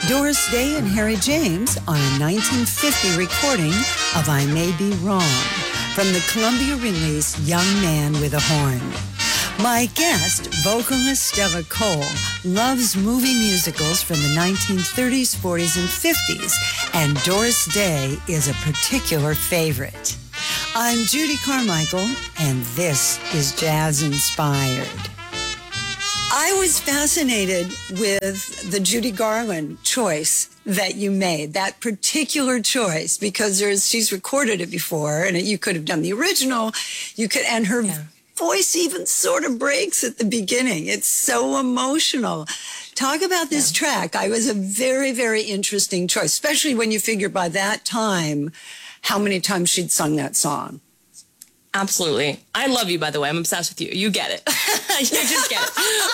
Doris Day and Harry James on a 1950 recording of I May Be Wrong from the Columbia release Young Man with a Horn. My guest, vocalist Stella Cole, loves movie musicals from the 1930s, 40s, and 50s, and Doris Day is a particular favorite. I'm Judy Carmichael, and this is Jazz Inspired. I was fascinated with the Judy Garland choice that you made, that particular choice, because she's recorded it before, and you could have done the original. You could, and her voice even sort of breaks at the beginning. It's so emotional. Talk about this track. I was a very, very interesting choice, especially when you figure by that time how many times she'd sung that song. Absolutely. I love you, by the way. I'm obsessed with you. You get it. You just get it.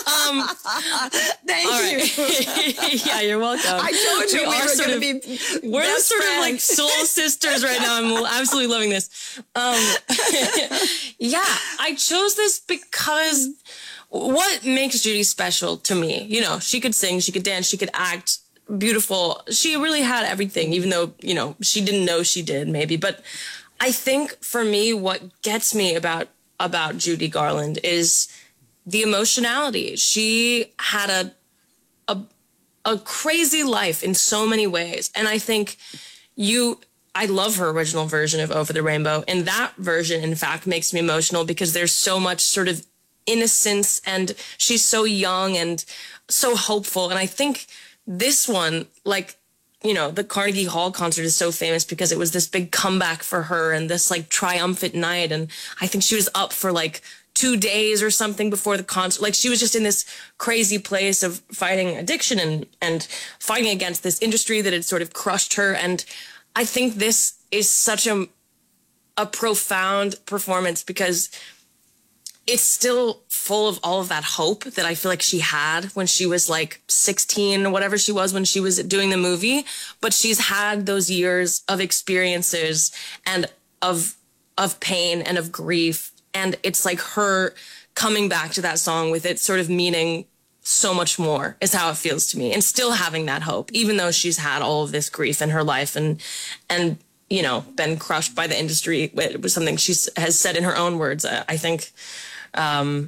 Thank you. Yeah, you're welcome. I told you we were going to be We're sort of like soul sisters right now. I'm absolutely loving this. Yeah, I chose this because what makes Judy special to me, you know, she could sing, she could dance, she could act beautiful. She really had everything, even though, you know, she didn't know she did maybe. But I think for me, what gets me about Judy Garland is the emotionality. She had a crazy life in so many ways. And I think I love her original version of Over the Rainbow. And that version, in fact, makes me emotional because there's so much sort of innocence and she's so young and so hopeful. And I think this one, like, you know, the Carnegie Hall concert is so famous because it was this big comeback for her and this like triumphant night. And I think she was up for like 2 days or something before the concert. Like she was just in this crazy place of fighting addiction and fighting against this industry that had sort of crushed her. And I think this is such a profound performance because it's still full of all of that hope that I feel like she had when she was like 16 or whatever she was when she was doing the movie. But she's had those years of experiences and of pain and of grief. And it's like her coming back to that song with it sort of meaning so much more is how it feels to me. And still having that hope, even though she's had all of this grief in her life and you know, been crushed by the industry. It was something she has said in her own words. I think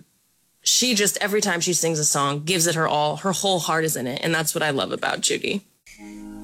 she just, every time she sings a song, gives it her all. Her whole heart is in it. And that's what I love about Judy.